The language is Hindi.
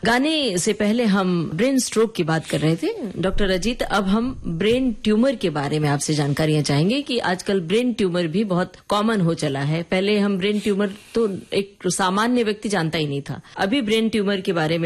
गाने से पहले हम ब्रेन स्ट्रोक की बात कर रहे थे डॉक्टर अजीत। अब हम ब्रेन ट्यूमर के बारे में आपसे जानकारियां चाहेंगे कि आजकल ब्रेन ट्यूमर भी बहुत कॉमन हो चला है। पहले हम ब्रेन ट्यूमर तो एक सामान्य व्यक्ति जानता ही नहीं था, अभी ब्रेन ट्यूमर के बारे में